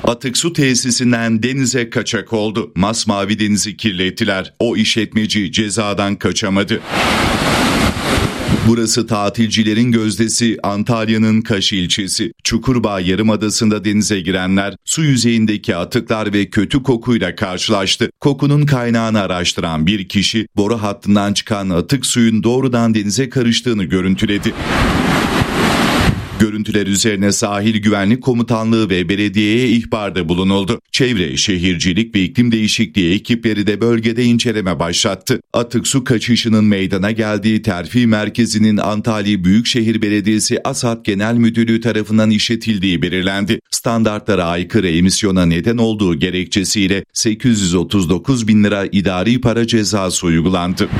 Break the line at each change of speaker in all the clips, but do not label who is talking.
Atık su tesisinden denize kaçak oldu. Masmavi denizi kirlettiler. O işletmeci cezadan kaçamadı. Burası tatilcilerin gözdesi Antalya'nın Kaş ilçesi. Çukurbağ Yarımadası'nda denize girenler su yüzeyindeki atıklar ve kötü kokuyla karşılaştı. Kokunun kaynağını araştıran bir kişi boru hattından çıkan atık suyun doğrudan denize karıştığını görüntüledi. Görüntüler üzerine Sahil Güvenlik Komutanlığı ve belediyeye ihbarda bulunuldu. Çevre, Şehircilik ve İklim Değişikliği ekipleri de bölgede inceleme başlattı. Atık su kaçışının meydana geldiği terfi merkezinin Antalya Büyükşehir Belediyesi ASAD Genel Müdürlüğü tarafından işletildiği belirlendi. Standartlara aykırı emisyona neden olduğu gerekçesiyle 839 bin lira idari para cezası uygulandı.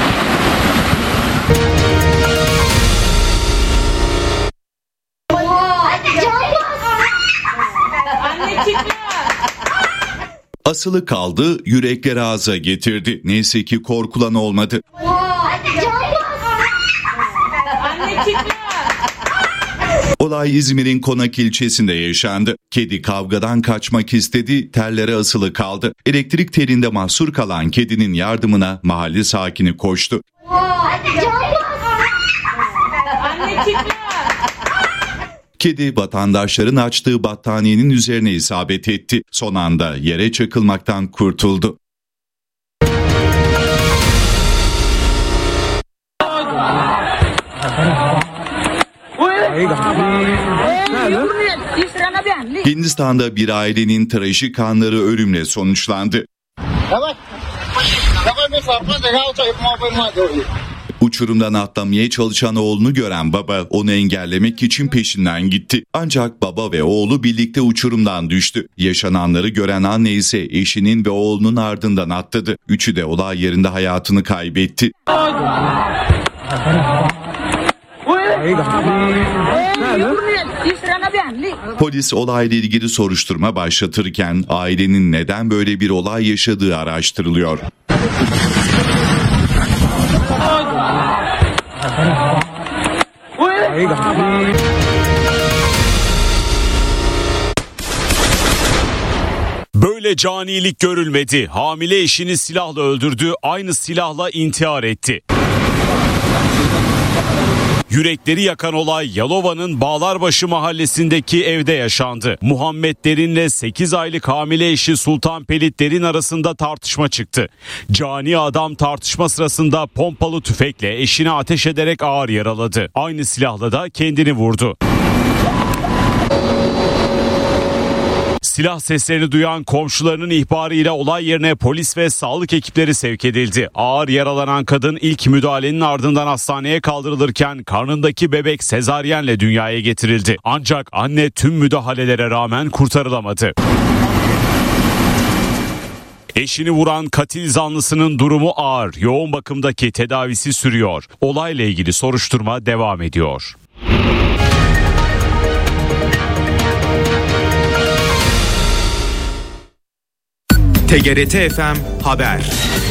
Asılı kaldı, yürekleri ağza getirdi. Neyse ki korkulan olmadı. Olay İzmir'in Konak ilçesinde yaşandı. Kedi kavgadan kaçmak istedi, tellere asılı kaldı. Elektrik telinde mahsur kalan kedinin yardımına mahalle sakini koştu. Kedi vatandaşların açtığı battaniyenin üzerine isabet etti. Son anda yere çakılmaktan kurtuldu. Hindistan'da bir ailenin trajik anları ölümle sonuçlandı. Uçurumdan atlamaya çalışan oğlunu gören baba onu engellemek için peşinden gitti. Ancak baba ve oğlu birlikte uçurumdan düştü. Yaşananları gören anne ise eşinin ve oğlunun ardından atladı. Üçü de olay yerinde hayatını kaybetti. Polis olayla ilgili soruşturma başlatırken ailenin neden böyle bir olay yaşadığı araştırılıyor.
Böyle canilik görülmedi. Hamile eşini silahla öldürdü, aynı silahla intihar etti. Yürekleri yakan olay Yalova'nın Bağlarbaşı mahallesindeki evde yaşandı. Muhammed Derin'le 8 aylık hamile eşi Sultan Pelit Derin arasında tartışma çıktı. Cani adam tartışma sırasında pompalı tüfekle eşine ateş ederek ağır yaraladı. Aynı silahla da kendini vurdu. Silah seslerini duyan komşularının ihbarıyla olay yerine polis ve sağlık ekipleri sevk edildi. Ağır yaralanan kadın ilk müdahalenin ardından hastaneye kaldırılırken karnındaki bebek sezaryenle dünyaya getirildi. Ancak anne tüm müdahalelere rağmen kurtarılamadı. Eşini vuran katil zanlısının durumu ağır. Yoğun bakımdaki tedavisi sürüyor. Olayla ilgili soruşturma devam ediyor.
TGRT FM Haber.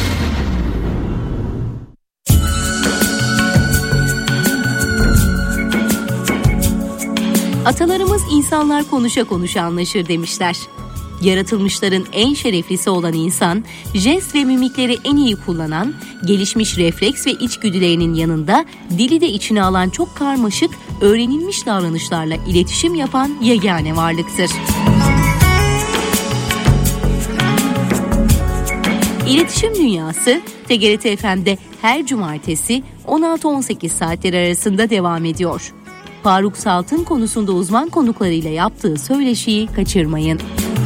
Atalarımız insanlar konuşa konuşa anlaşır demişler. Yaratılmışların en şereflisi olan insan, jest ve mimikleri en iyi kullanan, gelişmiş refleks ve içgüdülerinin yanında dili de içine alan çok karmaşık, öğrenilmiş davranışlarla iletişim yapan yegane varlıktır. İletişim Dünyası, TGRT FM'de her cumartesi 16-18 saatleri arasında devam ediyor. Faruk Salt'ın konusunda uzman konuklarıyla yaptığı söyleşiyi kaçırmayın.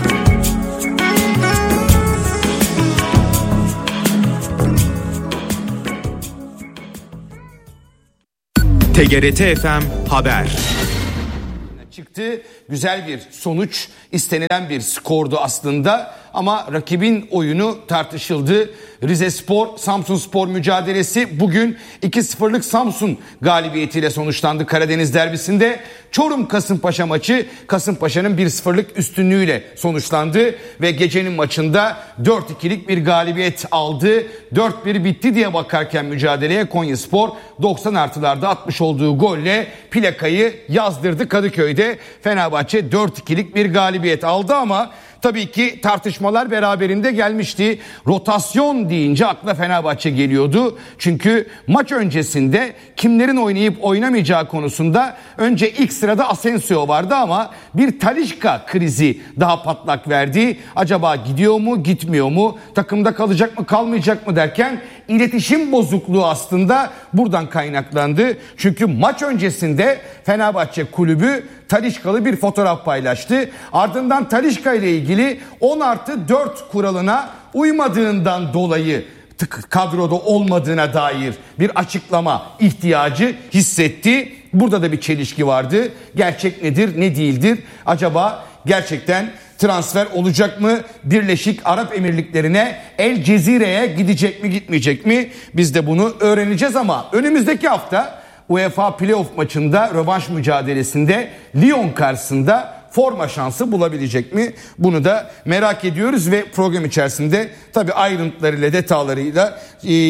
TGRT FM Haber.
Çıktı. Güzel bir sonuç, istenilen bir skordu aslında ama rakibin oyunu tartışıldı. Rizespor Samsunspor mücadelesi bugün 2-0'lık Samsun galibiyetiyle sonuçlandı Karadeniz derbisinde. Çorum Kasımpaşa maçı Kasımpaşa'nın 1-0'lık üstünlüğüyle sonuçlandı ve gecenin maçında 4-2'lik bir galibiyet aldı. 4-1 bitti diye bakarken mücadeleye Konyaspor 90 artılarda atmış olduğu golle plakayı yazdırdı Kadıköy'de. Fenerbahçe 4-2'lik bir galibiyet aldı ama tabii ki tartışmalar beraberinde gelmişti. Rotasyon deyince akla Fenerbahçe geliyordu. Çünkü maç öncesinde kimlerin oynayıp oynamayacağı konusunda önce ilk sırada Asensio vardı ama bir Talisca krizi daha patlak verdi. Acaba gidiyor mu, gitmiyor mu, takımda kalacak mı, kalmayacak mı derken iletişim bozukluğu aslında buradan kaynaklandı. Çünkü maç öncesinde Fenerbahçe kulübü Talisca'lı bir fotoğraf paylaştı. Ardından Talisca ile ilgili 10+4 kuralına uymadığından dolayı kadroda olmadığına dair bir açıklama ihtiyacı hissetti. Burada da bir çelişki vardı. Gerçek nedir, ne değildir? Acaba gerçekten transfer olacak mı? Birleşik Arap Emirlikleri'ne, El Cezire'ye gidecek mi, gitmeyecek mi? Biz de bunu öğreneceğiz ama önümüzdeki hafta UEFA Playoff maçında, rövanş mücadelesinde Lyon karşısında forma şansı bulabilecek mi? Bunu da merak ediyoruz ve program içerisinde tabii ayrıntılarıyla, detaylarıyla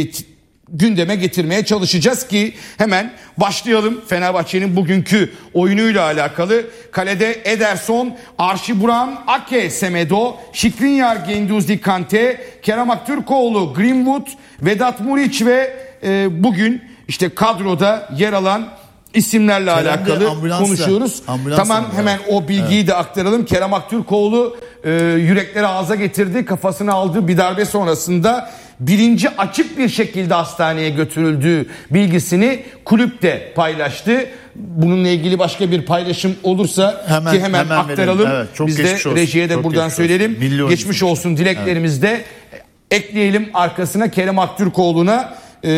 gündeme getirmeye çalışacağız ki hemen başlayalım. Fenerbahçe'nin bugünkü oyunuyla alakalı. Kalede Ederson, Archie Brown, Ake Semedo, Skriniar, Guendouzi, Kante, Kerem Aktürkoğlu, Greenwood, Vedat Muriç ve bugün işte kadroda yer alan isimlerle alakalı konuşuyoruz. Tamam, hemen o bilgiyi de aktaralım. Kerem Aktürkoğlu yürekleri ağza getirdi. Kafasını aldığı bir darbe sonrasında bilinci açık bir şekilde hastaneye götürüldüğü bilgisini kulüp de paylaştı. Bununla ilgili başka bir paylaşım olursa hemen aktaralım. Evet, biz de rejiye de buradan söyleyelim. Geçmiş olsun dileklerimizi de ekleyelim arkasına. Kerem Aktürkoğlu'na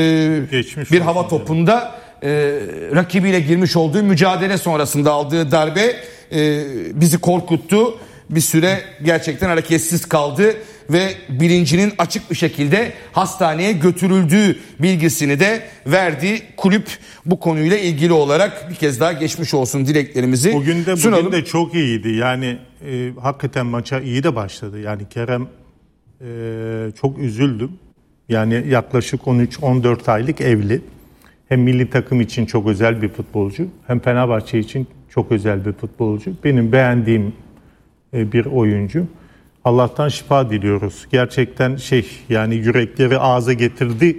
bir hava topunda rakibiyle girmiş olduğu mücadele sonrasında aldığı darbe bizi korkuttu. Bir süre gerçekten hareketsiz kaldı ve bilincinin açık bir şekilde hastaneye götürüldüğü bilgisini de verdi. Kulüp bu konuyla ilgili olarak bir kez daha geçmiş olsun dileklerimizi sunalım.
Bugün de çok iyiydi. Yani hakikaten maça iyi de başladı. Yani Kerem çok üzüldüm. Yani yaklaşık 13-14 aylık evli. Hem milli takım için çok özel bir futbolcu, hem Fenerbahçe için çok özel bir futbolcu. Benim beğendiğim bir oyuncu. Allah'tan şifa diliyoruz. Gerçekten yani yürekleri ağza getirdi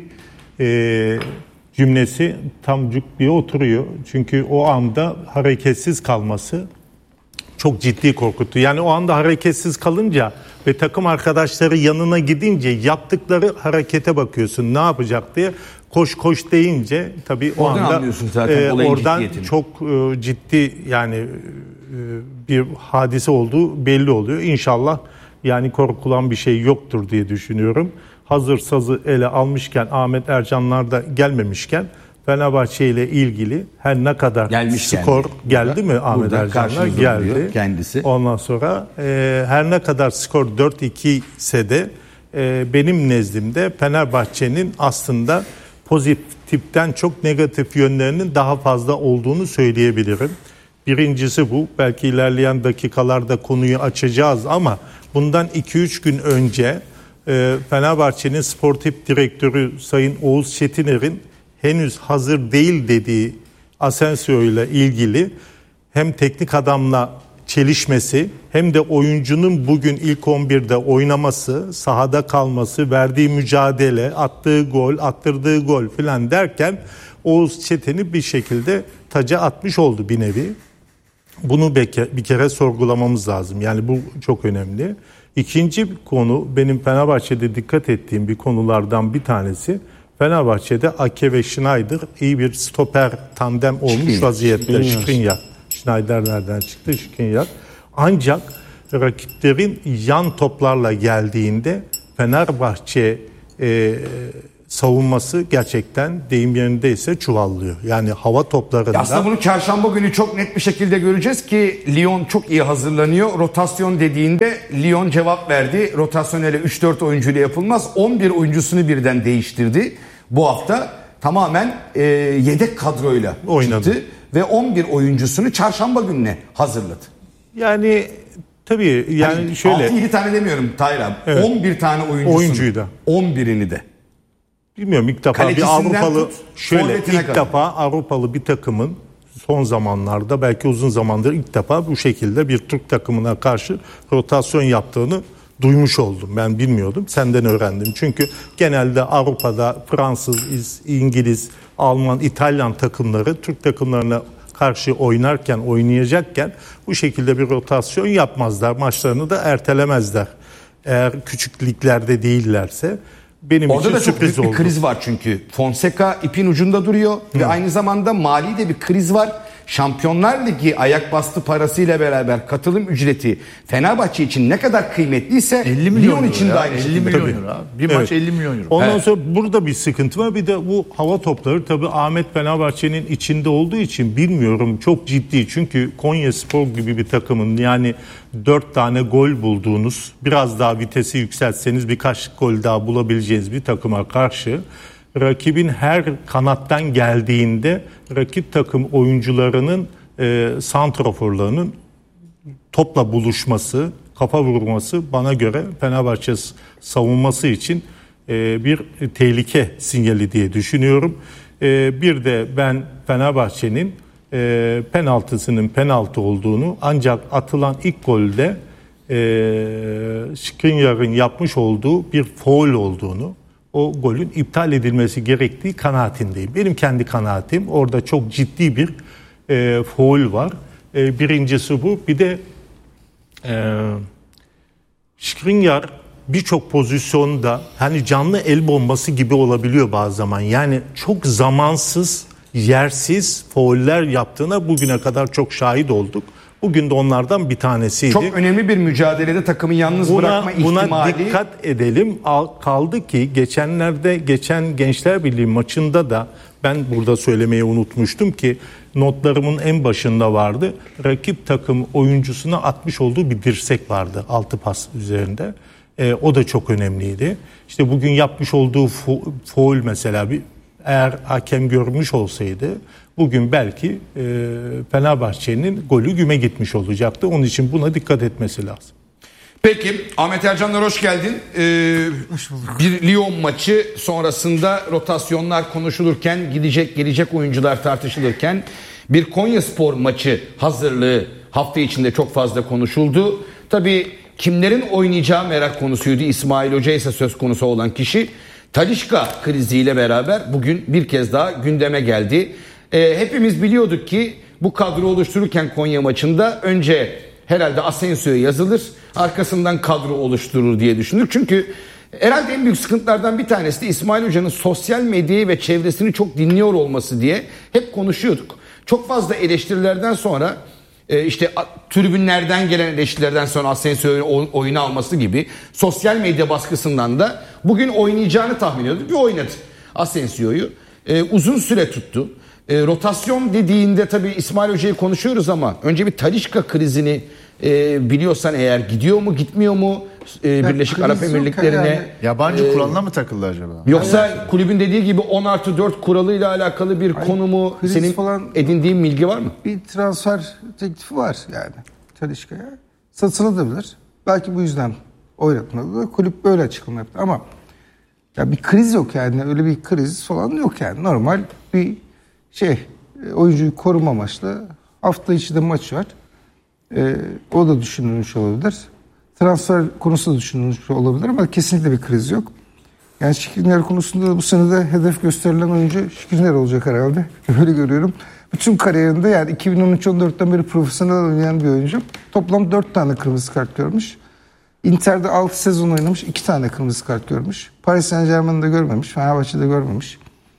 cümlesi tam cuk diye oturuyor. Çünkü o anda hareketsiz kalması çok ciddi korkuttu. Yani o anda hareketsiz kalınca ve takım arkadaşları yanına gidince yaptıkları harekete bakıyorsun, ne yapacak diye. Koş deyince tabii o
oradan
anda
zaten
oradan çok ciddi yani bir hadise olduğu belli oluyor. İnşallah yani korkulan bir şey yoktur diye düşünüyorum. Hazır sazı ele almışken, Ahmet Ercanlar da gelmemişken Fenerbahçe ile ilgili her ne kadar skor geldi mi Ahmet Ercanlar geldi
kendisi.
Ondan sonra her ne kadar skor 4-2 ise de benim nezdimde Fenerbahçe'nin aslında pozitiften çok negatif yönlerinin daha fazla olduğunu söyleyebilirim. Birincisi bu. Belki ilerleyen dakikalarda konuyu açacağız ama bundan 2-3 gün önce Fenerbahçe'nin sportif direktörü Sayın Oğuz Çetiner'in henüz hazır değil dediği Asensio ile ilgili hem teknik adamla çelişmesi hem de oyuncunun bugün ilk 11'de oynaması, sahada kalması, verdiği mücadele, attığı gol, attırdığı gol filan derken Oğuz Çetin'i bir şekilde taca atmış oldu bir nevi. Bunu bir kere sorgulamamız lazım. Yani bu çok önemli. İkinci konu benim Fenerbahçe'de dikkat ettiğim bir konulardan bir tanesi. Fenerbahçe'de Ake ve Schneider iyi bir stoper tandem olmuş vaziyette. Skriniar. Schneider nereden çıktı? Skriniar. Ancak rakiplerin yan toplarla geldiğinde Fenerbahçe savunması gerçekten deyim yerindeyse çuvallıyor. Yani hava toplarında...
Aslında bunu çarşamba günü çok net bir şekilde göreceğiz ki Lyon çok iyi hazırlanıyor. Rotasyon dediğinde Lyon cevap verdi. Rotasyon öyle 3-4 oyuncuyla yapılmaz. 11 oyuncusunu birden değiştirdi. Bu hafta tamamen yedek kadroyla
oynadı.
Çıktı. Ve 11 oyuncusunu çarşamba gününe hazırladı.
Yani tabii yani
hani
şöyle...
6-7 tane demiyorum Tahir abi.
Evet.
11 tane
oyuncuyu da.
11'ini de.
Bilmiyorum, ilk defa bir Avrupalı defa Avrupalı bir takımın son zamanlarda, belki uzun zamandır ilk defa bu şekilde bir Türk takımına karşı rotasyon yaptığını duymuş oldum. Ben bilmiyordum. Senden öğrendim. Çünkü genelde Avrupa'da Fransız, İngiliz, Alman, İtalyan takımları Türk takımlarına karşı oynayacakken bu şekilde bir rotasyon yapmazlar. Maçlarını da ertelemezler. Eğer küçük liglerde değillerse. Benim
orada
için
da çok
sürpriz
büyük
oldu.
bir kriz var çünkü. Fonseca ipin ucunda duruyor ve aynı zamanda mali de bir kriz var. Şampiyonlar Ligi ayak bastı parasıyla beraber katılım ücreti Fenerbahçe için ne kadar kıymetliyse
50 milyon
Lyon için de aynı
50
şekilde.
milyon euro. Bir maç 50 milyon euro.
Ondan sonra burada bir sıkıntı var. Bir de bu hava topları tabii Ahmet Fenerbahçe'nin içinde olduğu için bilmiyorum, çok ciddi. Çünkü Konyaspor gibi bir takımın, yani 4 tane gol bulduğunuz, biraz daha vitesi yükseltseniz birkaç gol daha bulabileceğiniz bir takıma karşı rakibin her kanattan geldiğinde rakip takım oyuncularının santraforlarının topla buluşması, kafa vurması bana göre Fenerbahçe savunması için bir tehlike sinyali diye düşünüyorum. Bir de ben Fenerbahçe'nin penaltısının penaltı olduğunu, ancak atılan ilk golde Skriniar'ın yapmış olduğu bir faul olduğunu, o golün iptal edilmesi gerektiği kanaatindeyim. Benim kendi kanaatim, orada çok ciddi bir faul var. Birincisi bu. Bir de Skriniar birçok pozisyonda hani canlı el bombası gibi olabiliyor bazı zaman. Yani çok zamansız, yersiz fauller yaptığına bugüne kadar çok şahit olduk. Bugün de onlardan bir tanesiydi.
Çok önemli bir mücadelede takımı yalnız bırakma ihtimali.
Buna dikkat edelim. Kaldı ki geçen Gençler Birliği maçında da ben burada söylemeyi unutmuştum ki notlarımın en başında vardı. Rakip takım oyuncusuna atmış olduğu bir dirsek vardı 6 pas üzerinde. O da çok önemliydi. İşte bugün yapmış olduğu faul mesela, eğer hakem görmüş olsaydı bugün belki Fenerbahçe'nin golü güme gitmiş olacaktı. Onun için buna dikkat etmesi lazım.
Peki Ahmet Ercanlar hoş geldin. Bir Lyon maçı sonrasında rotasyonlar konuşulurken, gelecek oyuncular tartışılırken bir Konyaspor maçı hazırlığı hafta içinde çok fazla konuşuldu. Tabii kimlerin oynayacağı merak konusuydu. İsmail Hoca ise söz konusu olan kişi. Talisca kriziyle beraber bugün bir kez daha gündeme geldi. Hepimiz biliyorduk ki bu kadro oluştururken Konya maçında önce herhalde Asensio'ya yazılır, arkasından kadro oluşturur diye düşündük. Çünkü herhalde en büyük sıkıntılardan bir tanesi de İsmail Hoca'nın sosyal medyayı ve çevresini çok dinliyor olması diye hep konuşuyorduk. Çok fazla eleştirilerden sonra işte tribünlerden gelen eleştirilerden sonra Asensio'yu oyuna alması gibi sosyal medya baskısından da bugün oynayacağını tahmin ediyorduk. Bir oynadı Asensio'yu. Uzun süre tuttu. Rotasyon dediğinde tabii İsmail Hoca'yı konuşuyoruz ama önce bir Talisca krizini biliyorsan eğer gidiyor mu gitmiyor mu Birleşik Arap Emirlikleri'ne?
Yani. Yabancı kuralına mı takıldı acaba?
Yoksa kulübün dediği gibi 10+4 kuralıyla alakalı bir konumu senin falan, edindiğin bilgi var mı?
Bir transfer teklifi var yani Talisca'ya. Satılabilir. Belki bu yüzden oynatmadı. Kulüp böyle açıklama yaptı ama ya bir kriz yok yani, öyle bir kriz falan yok yani. Normal bir oyuncuyu koruma amaçlı hafta içi de maç var. O da düşünülmüş olabilir. Transfer konusu da düşünülmüş olabilir ama kesinlikle bir kriz yok. Yani Skriniar konusunda bu sene de hedef gösterilen oyuncu Skriniar olacak herhalde. Öyle görüyorum. Bütün kariyerinde yani 2013-14'ten beri profesyonel oynayan bir oyuncu. Toplam 4 tane kırmızı kart görmüş. Inter'de 6 sezon oynamış, 2 tane kırmızı kart görmüş. Paris Saint-Germain'de görmemiş, Fenerbahçe'de görmemiş.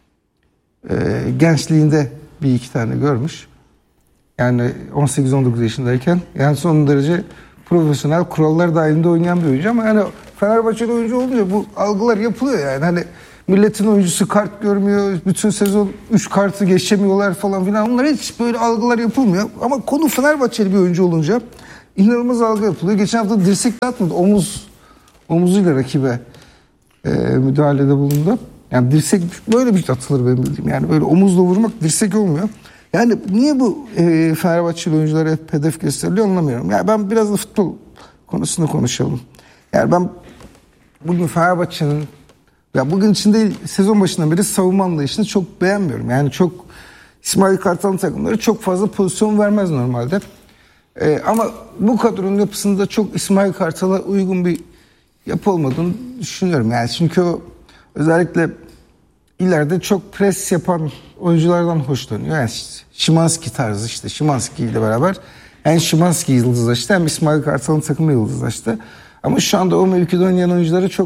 Gençliğinde bir iki tane görmüş. Yani 18-19 yaşındayken yani son derece profesyonel, kurallar dahilinde oynayan bir oyuncu ama yani Fenerbahçeli oyuncu olunca bu algılar yapılıyor yani. Hani Milletin oyuncusu kart görmüyor. Bütün sezon 3 kartı geçemiyorlar falan filan. Onlar hiç böyle algılar yapılmıyor. Ama konu Fenerbahçeli bir oyuncu olunca inanılmaz algı yapılıyor. Geçen hafta dirsekle atmadı. Omuzuyla rakibe müdahalede bulundu. Yani dirsek böyle bir atılır benim bildiğim. Yani böyle omuzla vurmak dirsek olmuyor. Yani niye bu Fenerbahçeli oyunculara hep hedef gösteriliyor anlamıyorum. Yani ben biraz da futbol konusunda konuşalım. Yani ben bugün Fenerbahçe'nin bugün için değil sezon başından beri savunma anlayışını çok beğenmiyorum. Yani çok İsmail Kartal'ın takımları çok fazla pozisyon vermez normalde. Ama bu kadronun yapısında çok İsmail Kartal'a uygun bir yapı olmadığını düşünüyorum. Yani çünkü o özellikle ileride çok pres yapan oyunculardan hoşlanıyor. Yani Szymański tarzı işte Szymański ile beraber hem Szymański yıldızlaştı hem İsmail Kartal'ın takımı yıldızlaştı. Ama şu anda o mevkide oynayan oyunculara çok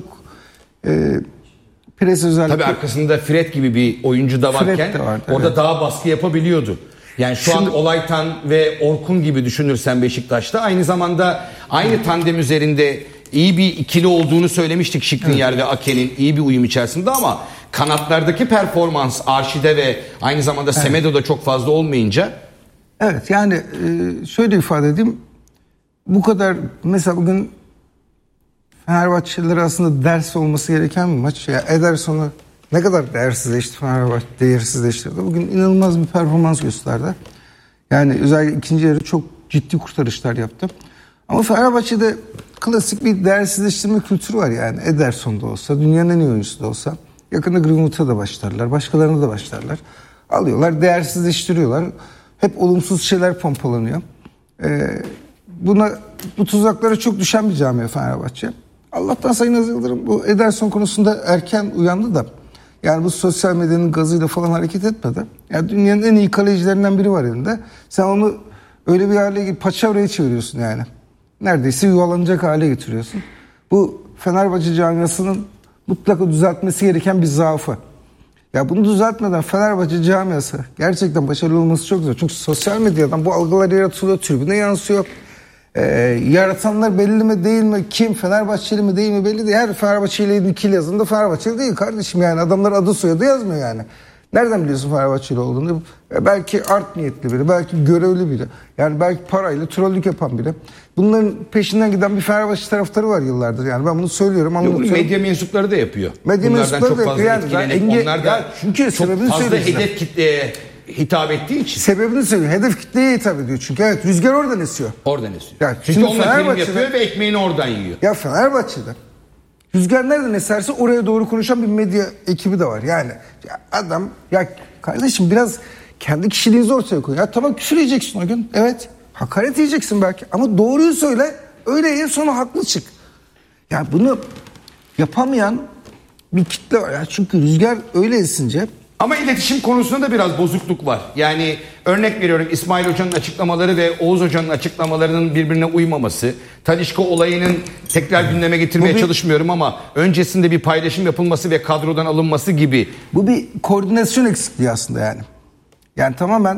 pres özellikle...
Tabii arkasında Fred gibi bir oyuncu da varken orada evet. Daha baskı yapabiliyordu. Yani şu an Olaytan ve Orkun gibi düşünürsen Beşiktaş'ta aynı zamanda aynı tandem üzerinde iyi bir ikili olduğunu söylemiştik Skriniar ve Ake'nin iyi bir uyum içerisinde ama kanatlardaki performans Arşide ve aynı zamanda Semedo'da çok fazla olmayınca.
Evet yani şöyle ifade edeyim. Bu kadar mesela bugün Fenerbahçeliler aslında ders olması gereken bir maç. Ya Ederson'u ne kadar değersizleştirdi. Bugün inanılmaz bir performans gösterdi. Yani özellikle ikinci yarı çok ciddi kurtarışlar yaptı. Ama Fenerbahçe'de klasik bir değersizleştirme kültürü var yani. Ederson'da olsa, dünyanın en iyi oyuncusu da olsa. Yakında Greenwood'a da başlarlar, başkalarına da başlarlar. Alıyorlar, değersizleştiriyorlar. Hep olumsuz şeyler pompalanıyor. Bu tuzaklara çok düşen bir camia Fenerbahçe. Allah'tan Sayın Aziz Yıldırım bu Ederson konusunda erken uyandı da. Yani bu sosyal medyanın gazıyla falan hareket etmedi. Yani dünyanın en iyi kalecilerinden biri var elinde. Sen onu öyle bir hale paçavraya çeviriyorsun yani. Neredeyse yuvalanacak hale getiriyorsun. Bu Fenerbahçe camiasının mutlaka düzeltmesi gereken bir zaafı. Ya bunu düzeltmeden Fenerbahçe camiası gerçekten başarılı olması çok zor. Çünkü sosyal medyadan bu algılar yaratılıyor, tribüne yansıyor. Yaratanlar belli mi değil mi? Kim? Fenerbahçeli mi değil mi belli değil. Her Fenerbahçeli ikili yazında Fenerbahçeli değil kardeşim yani. Adamlar adı soyadı yazmıyor yani. Nereden biliyorsun Fenerbahçeli olduğunu? Belki art niyetli biri, belki görevli biri. Yani belki parayla trollük yapan biri. Bunların peşinden giden bir Fenerbahçe taraftarı var yıllardır. Yani ben bunu söylüyorum.
Bunu medya mensupları da yapıyor.
Medya mensupları da yapıyor.
Yani onlar da
çünkü
çok fazla hedef kitleye hitap ettiği için.
Sebebini söylüyorum. Hedef kitleye hitap ediyor. Çünkü evet rüzgar oradan esiyor.
Oradan esiyor.
Yani
çünkü onlar prim yapıyor ve ekmeğini oradan yiyor.
Ya Fenerbahçe'de rüzgar nereden eserse oraya doğru konuşan bir medya ekibi de var. Yani adam ya kardeşim biraz kendi kişiliğinizi ortaya koyun. Ya tamam küfür edeceksin o gün. Evet. Hakaret edeceksin belki. Ama doğruyu söyle. Öyle en sonu haklı çık. Ya bunu yapamayan bir kitle var. Ya çünkü rüzgar öyle esince.
Ama iletişim konusunda da biraz bozukluk var. Yani örnek veriyorum İsmail Hoca'nın açıklamaları ve Oğuz Hoca'nın açıklamalarının birbirine uymaması. Talisca olayının tekrar gündeme getirmeye çalışmıyorum ama öncesinde bir paylaşım yapılması ve kadrodan alınması gibi.
Bu bir koordinasyon eksikliği aslında yani. Yani tamamen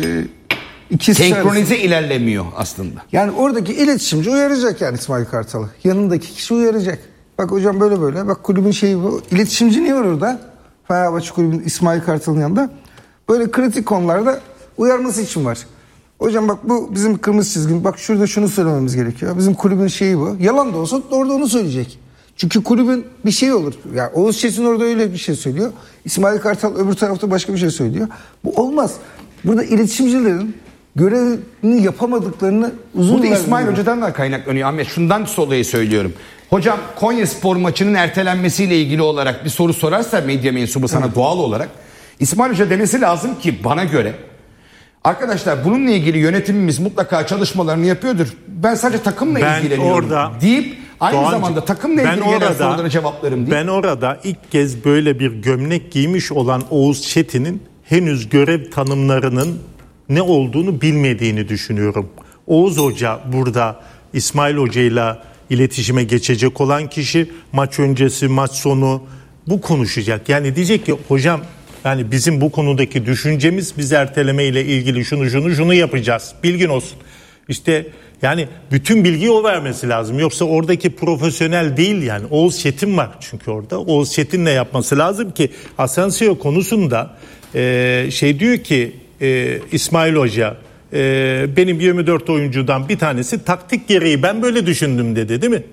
senkronize ilerlemiyor aslında.
Yani oradaki iletişimci uyaracak yani İsmail Kartal'ı. Yanındaki kişi uyaracak. Bak hocam böyle böyle. Bak kulübün şeyi bu. İletişimci niye var orada? Fenerbahçe kulübünün İsmail Kartal'ın yanında. Böyle kritik konularda uyarması için var. Hocam bak bu bizim kırmızı çizgimiz. Bak şurada şunu söylememiz gerekiyor. Bizim kulübün şeyi bu. Yalan da olsa orada onu söyleyecek. Çünkü kulübün bir şeyi olur. Yani Oğuz Çetin orada öyle bir şey söylüyor. İsmail Kartal öbür tarafta başka bir şey söylüyor. Bu olmaz. Burada iletişimcilerin görevini yapamadıklarını uzun
burada İsmail Hoca'dan da kaynaklanıyor. Ahmet şundan dolayı söylüyorum. Hocam Konyaspor maçının ertelenmesiyle ilgili olarak bir soru sorarsa medya mensubu sana doğal olarak İsmail Hoca demesi lazım ki bana göre arkadaşlar bununla ilgili yönetimimiz mutlaka çalışmalarını yapıyordur. Ben sadece takımla ilgileniyorum deyip aynı zamanda takımla ilgili gelen sorulara cevaplarım deyip.
Ben orada ilk kez böyle bir gömlek giymiş olan Oğuz Çetin'in henüz görev tanımlarının ne olduğunu bilmediğini düşünüyorum. Oğuz Hoca burada İsmail Hoca'yla iletişime geçecek olan kişi, maç öncesi, maç sonu bu konuşacak. Yani diyecek ki hocam yani bizim bu konudaki düşüncemiz biz erteleme ile ilgili şunu yapacağız. Bilgin olsun. İşte Yani bütün bilgiyi o vermesi lazım. Yoksa oradaki profesyonel değil yani. Oğuz Çetin var çünkü orada. Oğuz Çetin'le yapması lazım ki Asensio konusunda diyor ki İsmail Hoca, benim 24 oyuncudan bir tanesi taktik gereği ben böyle düşündüm dedi, değil mi?